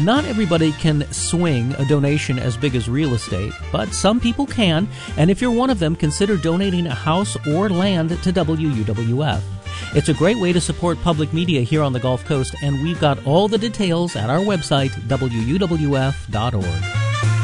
Not everybody can swing a donation as big as real estate, but some people can, and if you're one of them, consider donating a house or land to WUWF. It's a great way to support public media here on the Gulf Coast, and we've got all the details at our website, WUWF.org.